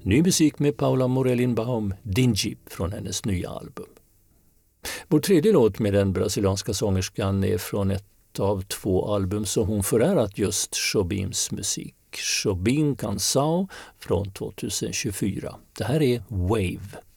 Ny musik med Paula Morelli-Baum, Dingy, från hennes nya album. Vår tredje låt med den brasilianska sångerskan är från ett av 2 album som hon förärat just Jobins musik. Jobim Canção från 2024. Det här är Wave.